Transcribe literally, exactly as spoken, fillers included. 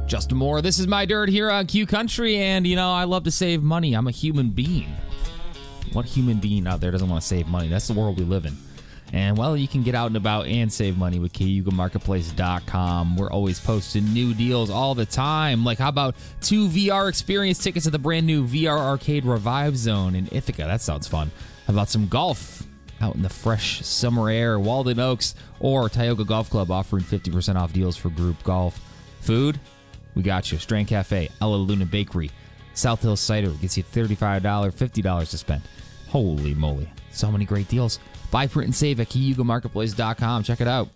Justin Moore, this is My Dirt here on Q Country, and, you know, I love to save money. I'm a human being. What human being out there doesn't want to save money? That's the world we live in. And, well, you can get out and about and save money with Cayuga Marketplace dot com. We're always posting new deals all the time. Like, how about two V R experience tickets to the brand new V R Arcade Revive Zone in Ithaca? That sounds fun. How about some golf out in the fresh summer air, Walden Oaks, or Tioga Golf Club offering fifty percent off deals for group golf. Food? We got you. Strand Cafe, Ella Luna Bakery, South Hill Cider gets you thirty-five dollars, fifty dollars to spend. Holy moly. So many great deals. Buy, print, and save at Cayuga Marketplace dot com. Check it out.